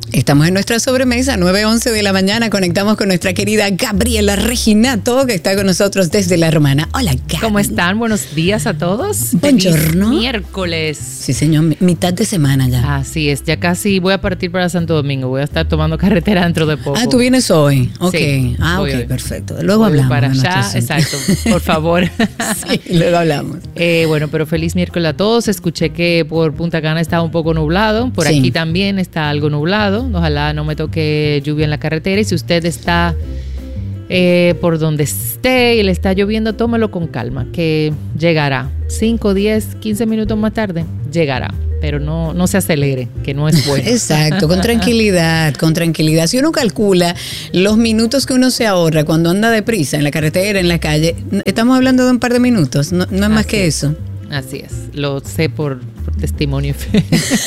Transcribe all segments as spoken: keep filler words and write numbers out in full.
Estamos en nuestra sobremesa, nueve once de la mañana. Conectamos con nuestra querida Gabriela Reginato, que está con nosotros desde La Romana. Hola, Gaby. ¿Cómo están? Buenos días a todos. Buongiorno. Feliz miércoles. Sí, señor. Mitad de semana ya. Así es. Ya casi voy a partir para Santo Domingo. Voy a estar tomando carretera dentro de poco. Ah, ¿tú vienes hoy? Ok. Sí, ah, ok, hoy. perfecto. Luego voy hablamos. para allá, exacto. Por favor. Sí, luego hablamos. Eh, bueno, pero feliz miércoles a todos. Escuché que por Punta Cana estaba un poco nublado. Por Sí. aquí también está algo nublado. Ojalá no me toque lluvia en la carretera. Y si usted está eh, por donde esté y le está lloviendo, tómelo con calma, que llegará. cinco, diez, quince minutos más tarde, llegará. Pero no, no se acelere, que no es bueno. Exacto, con tranquilidad, con tranquilidad. Si uno calcula los minutos que uno se ahorra cuando anda deprisa en la carretera, en la calle, estamos hablando de un par de minutos, no, no es más que eso. Así es, lo sé por, por testimonio y fe.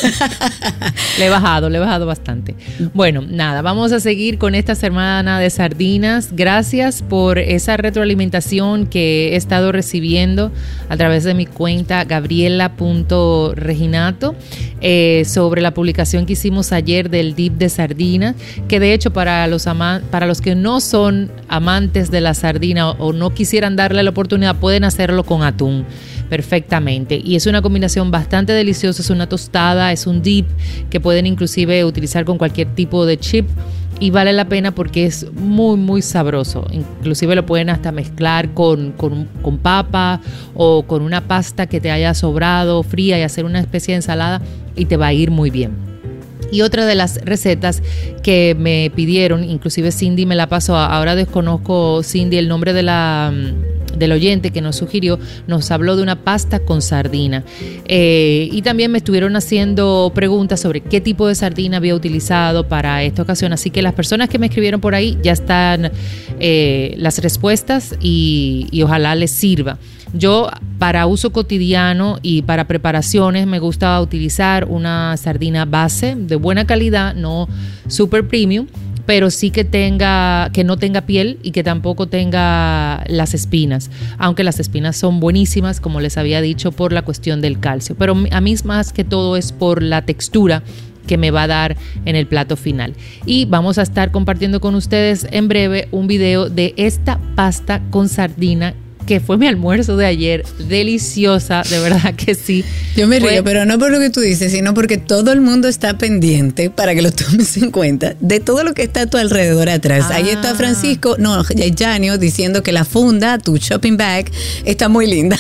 Le he bajado, le he bajado bastante. Bueno, nada, vamos a seguir con esta semana de sardinas. Gracias por esa retroalimentación que he estado recibiendo a través de mi cuenta gabriela punto reginato eh, sobre la publicación que hicimos ayer del dip de sardinas, que de hecho para los, ama- para los que no son amantes de la sardina o, o no quisieran darle la oportunidad, pueden hacerlo con atún. Perfectamente, y es una combinación bastante deliciosa, es una tostada, es un dip que pueden inclusive utilizar con cualquier tipo de chip y vale la pena porque es muy muy sabroso. Inclusive lo pueden hasta mezclar con, con, con papa o con una pasta que te haya sobrado fría y hacer una especie de ensalada y te va a ir muy bien. Y otra de las recetas que me pidieron, inclusive Cindy me la pasó, ahora desconozco, Cindy, el nombre de la, del oyente que nos sugirió, nos habló de una pasta con sardina. Eh, y también me estuvieron haciendo preguntas sobre qué tipo de sardina había utilizado para esta ocasión. Así que las personas que me escribieron por ahí ya están eh, las respuestas y, y ojalá les sirva. Yo, para uso cotidiano y para preparaciones, me gusta utilizar una sardina base de buena calidad, no super premium, pero sí que tenga, que no tenga piel y que tampoco tenga las espinas, aunque las espinas son buenísimas, como les había dicho, por la cuestión del calcio. Pero a mí más que todo es por la textura que me va a dar en el plato final. Y vamos a estar compartiendo con ustedes en breve un video de esta pasta con sardina que fue mi almuerzo de ayer, deliciosa, de verdad que sí. Yo me fue, río, pero no por lo que tú dices, sino porque todo el mundo está pendiente, para que lo tomes en cuenta, de todo lo que está a tu alrededor atrás. Ah. Ahí está Francisco, no, Yanio, diciendo que la funda, tu shopping bag, está muy linda.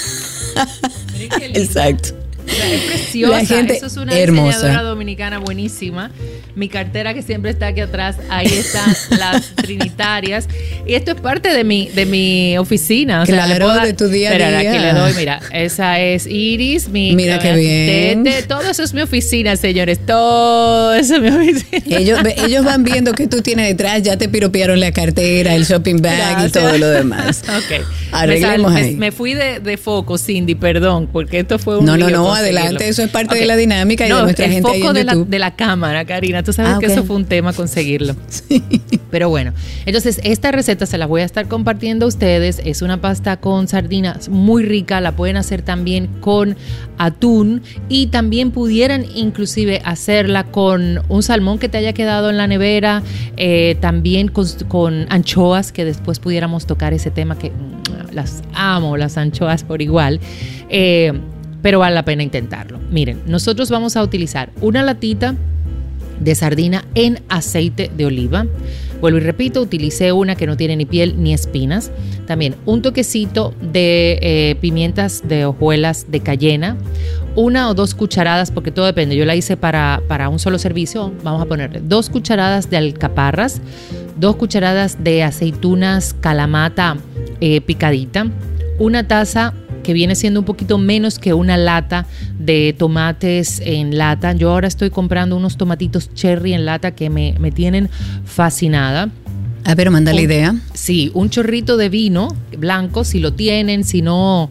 Exacto. O sea, es preciosa, la gente eso es una hermosa. diseñadora dominicana buenísima. Mi cartera que siempre está aquí atrás, ahí están las trinitarias. Y esto es parte de mi, de mi oficina. O claro, sea, le puedo dar, de tu día a espera, día. aquí le doy, mira, esa es Iris, mi mira qué bien. De, todo eso es mi oficina, señores, todo eso es mi oficina. Ellos, ellos van viendo que tú tienes detrás, ya te piropearon la cartera, el shopping bag. Gracias. Y todo lo demás. Ok. Arreglemos me, ahí. Me, me fui de, de foco, Cindy, perdón, porque esto fue un No, no, no, adelante, eso es parte okay. de la dinámica y no, de nuestra gente ahí en foco de YouTube. La, de la cámara, Karina, tú sabes ah, okay. que eso fue un tema conseguirlo. Sí. Pero bueno, entonces esta receta se la voy a estar compartiendo a ustedes. Es una pasta con sardinas muy rica, la pueden hacer también con atún y también pudieran inclusive hacerla con un salmón que te haya quedado en la nevera, eh, también con, con anchoas, que después pudiéramos tocar ese tema que mm, las amo, las anchoas por igual. Eh, pero vale la pena intentarlo. Miren, nosotros vamos a utilizar una latita de sardina en aceite de oliva. Vuelvo y repito, utilicé una que no tiene ni piel ni espinas. También un toquecito de eh, pimientas de hojuelas de cayena, una o dos cucharadas, porque todo depende. Yo la hice para, para un solo servicio. Vamos a ponerle dos cucharadas de alcaparras, dos cucharadas de aceitunas calamata eh, picadita, una taza que viene siendo un poquito menos que una lata de tomates en lata. Yo ahora estoy comprando unos tomatitos cherry en lata que me, me tienen fascinada. Ah, pero manda la idea. Sí, un chorrito de vino blanco, si lo tienen, si no,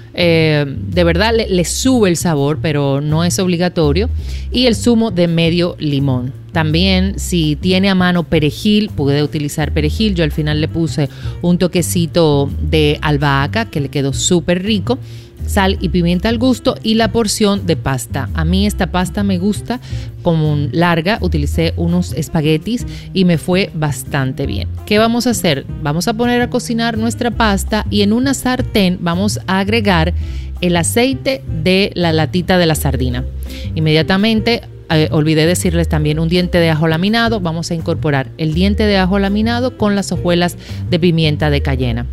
eh, de verdad le, le sube el sabor, pero no es obligatorio. Y el zumo de medio limón. También, si tiene a mano perejil, puede utilizar perejil. Yo al final le puse un toquecito de albahaca que le quedó súper rico. sal y pimienta al gusto y la porción de pasta. A mí esta pasta me gusta como larga, utilicé unos espaguetis y me fue bastante bien. ¿Qué vamos a hacer? Vamos a poner a cocinar nuestra pasta y en una sartén vamos a agregar el aceite de la latita de la sardina. Inmediatamente, eh, olvidé decirles también un diente de ajo laminado. Vamos a incorporar el diente de ajo laminado con las hojuelas de pimienta de cayena.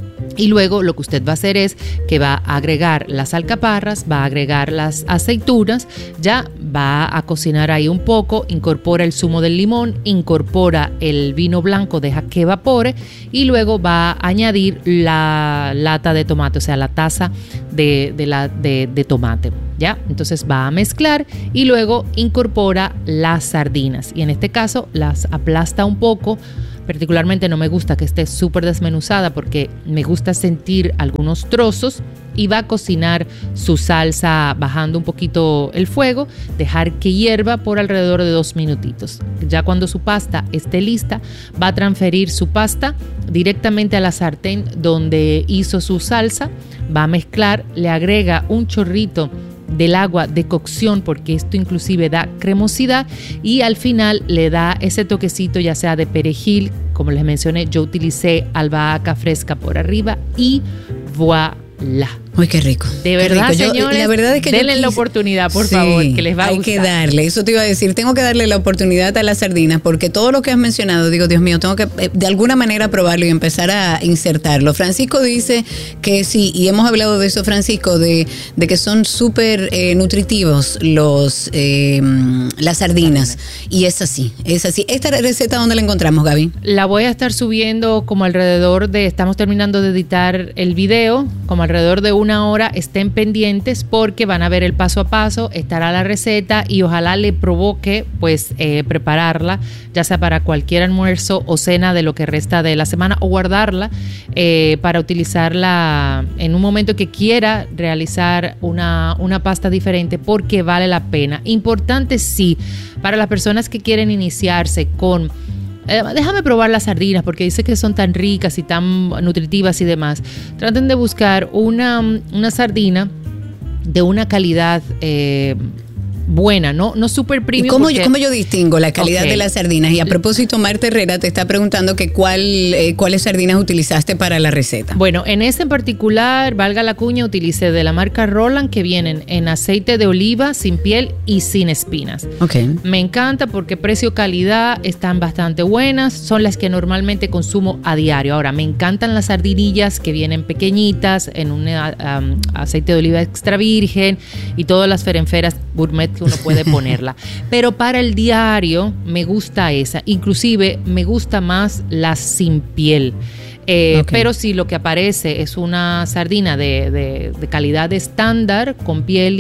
Y luego lo que usted va a hacer es que va a agregar las alcaparras, va a agregar las aceitunas, ya va a cocinar ahí un poco, incorpora el zumo del limón, incorpora el vino blanco, deja que evapore y luego va a añadir la lata de tomate, o sea, la taza de, de, la, de, de tomate. ¿Ya? Entonces va a mezclar y luego incorpora las sardinas y en este caso las aplasta un poco. Particularmente no me gusta que esté súper desmenuzada porque me gusta sentir algunos trozos y va a cocinar su salsa bajando un poquito el fuego, dejar que hierva por alrededor de dos minutitos. Ya cuando su pasta esté lista, va a transferir su pasta directamente a la sartén donde hizo su salsa, va a mezclar, le agrega un chorrito del agua de cocción porque esto inclusive da cremosidad y al final le da ese toquecito ya sea de perejil, como les mencioné, yo utilicé albahaca fresca por arriba y voilà. Uy, qué rico. De verdad, rico. Yo, señores, la verdad es que denle quise, la oportunidad, por sí, favor, que les va a hay gustar. Hay que darle, eso te iba a decir, tengo que darle la oportunidad a las sardinas, porque todo lo que has mencionado, digo, Dios mío, tengo que eh, de alguna manera probarlo y empezar a insertarlo. Francisco dice que sí, y hemos hablado de eso, Francisco, de, de que son súper eh, nutritivos los eh, las sardinas, y es así, es así. ¿Esta receta dónde la encontramos, Gaby? La voy a estar subiendo como alrededor de, estamos terminando de editar el video, como alrededor de una hora. Estén pendientes porque van a ver el paso a paso, estará la receta y ojalá le provoque pues eh, prepararla, ya sea para cualquier almuerzo o cena de lo que resta de la semana o guardarla eh, para utilizarla en un momento que quiera realizar una, una pasta diferente porque vale la pena. Importante sí, para las personas que quieren iniciarse con Eh, déjame probar las sardinas porque dice que son tan ricas y tan nutritivas y demás. Traten de buscar una, una sardina de una calidad eh, buena, no, no super premium. ¿Y cómo, porque, yo, cómo yo distingo la calidad okay. de las sardinas? Y a propósito, Marta Herrera te está preguntando que cuál, eh, cuáles sardinas utilizaste para la receta. Bueno, en este en particular, valga la cuña, utilicé de la marca Roland que vienen en aceite de oliva, sin piel y sin espinas. Okay. Me encanta porque precio-calidad están bastante buenas, son las que normalmente consumo a diario. Ahora, me encantan las sardinillas que vienen pequeñitas en un um, aceite de oliva extra virgen y todas las ferenferas gourmet que uno puede ponerla, pero para el diario me gusta esa, inclusive me gusta más la sin piel. Eh, okay. Pero si lo que aparece es una sardina de, de, de calidad estándar con piel y,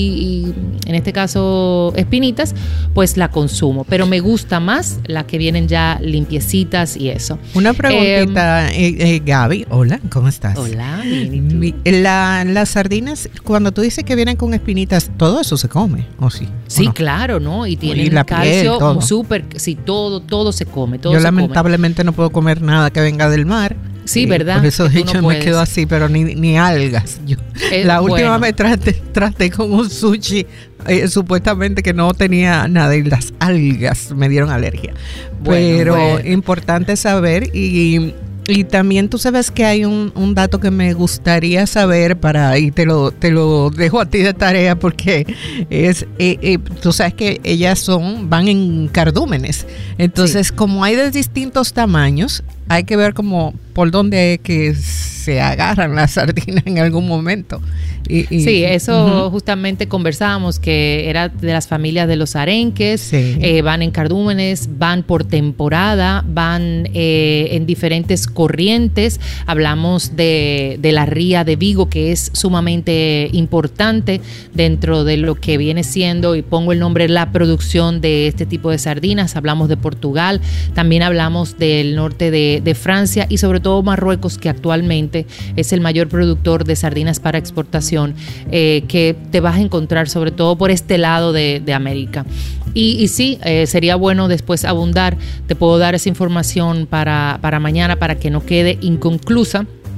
y en este caso espinitas, pues la consumo, pero me gusta más las que vienen ya limpiecitas y eso. Una preguntita, eh, eh, Gaby, hola, ¿cómo estás? Hola, bien, ¿y tú? La, las sardinas, cuando tú dices que vienen con espinitas, todo eso se come, ¿o sí? Sí, ¿o no? Claro, ¿no? Y tienen y la calcio piel, súper, sí, todo, todo se come, todo Yo se lamentablemente come. No puedo comer nada que venga del mar. Sí, ¿verdad? Por eso yo no me quedo así, pero ni, ni algas. Yo, eh, la última bueno. vez traté, traté con un sushi eh, supuestamente que no tenía nada y las algas me dieron alergia. Bueno, pero bueno. Importante saber y, y también tú sabes que hay un, un dato que me gustaría saber para y te lo te lo dejo a ti de tarea porque es eh, eh, tú sabes que ellas son van en cardúmenes. Entonces, sí. Como hay de distintos tamaños, hay que ver como por dónde es que se agarran las sardinas en algún momento. Y, y, sí, eso uh-huh. justamente conversábamos que era de las familias de los arenques, sí. eh, van en cardúmenes, van por temporada, van eh, en diferentes corrientes. Hablamos de, de la ría de Vigo, que es sumamente importante dentro de lo que viene siendo, y pongo el nombre, la producción de este tipo de sardinas. Hablamos de Portugal, también hablamos del norte de, de Francia y sobre todo Marruecos, que actualmente es el mayor productor de sardinas para exportación eh, que te vas a encontrar sobre todo por este lado de, de América. Y, y sí, eh, sería bueno después abundar. Te puedo dar esa información para, para mañana para que no quede inconclusa.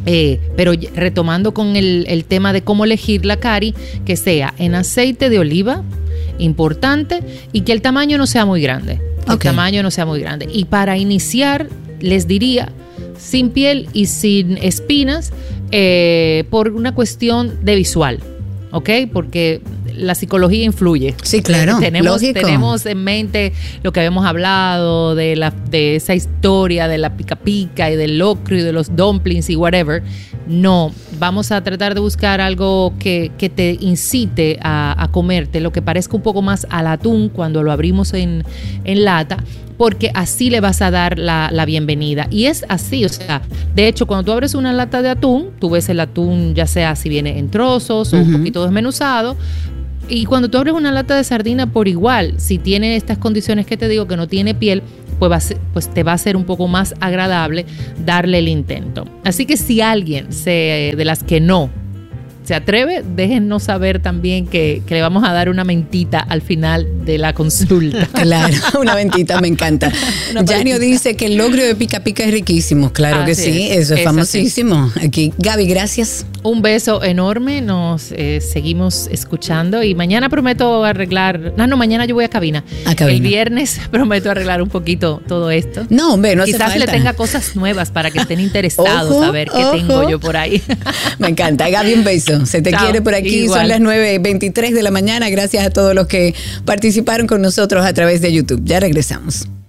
Eh, pero retomando con el, el tema de cómo elegir la cari, que sea en aceite de oliva, importante, y que el tamaño no sea muy grande. El okay. tamaño no sea muy grande. Y para iniciar, les diría, sin piel y sin espinas, eh, por una cuestión de visual, ¿ok? Porque la psicología influye. Sí, claro. Tenemos, lógico. tenemos en mente lo que habíamos hablado de la de esa historia de la pica pica y del locro y de los dumplings y whatever. No, vamos a tratar de buscar algo que, que te incite a, a comerte lo que parezca un poco más al atún cuando lo abrimos en, en lata, porque así le vas a dar la, la bienvenida. Y es así, o sea, de hecho, cuando tú abres una lata de atún, tú ves el atún ya sea si viene en trozos o uh-huh. un poquito desmenuzado. Y cuando tú abres una lata de sardina, por igual, si tiene estas condiciones que te digo, que no tiene piel, pues, va a ser, pues te va a ser un poco más agradable darle el intento. Así que si alguien se, de las que no se atreve, déjennos saber también que, que le vamos a dar una mentita al final de la consulta. Claro, una mentita, me encanta. Yanio dice que el locro de pica pica es riquísimo. Claro ah, que sí, sí, eso es, es famosísimo. Así. Aquí, Gaby, gracias. Un beso enorme, nos eh, seguimos escuchando y mañana prometo arreglar, no, no, mañana yo voy a cabina. A cabina. El viernes prometo arreglar un poquito todo esto. No, hombre, no hace Quizás falta. le tenga cosas nuevas para que estén interesados ojo, a ver qué ojo. tengo yo por ahí. Me encanta. Gaby, un beso. Se te Chao, quiere por aquí. Igual. Son las nueve veintitrés de la mañana. Gracias a todos los que participaron con nosotros a través de YouTube. Ya regresamos.